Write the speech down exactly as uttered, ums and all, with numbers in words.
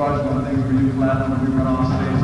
Rush, one of the things we do platinum when we run on stage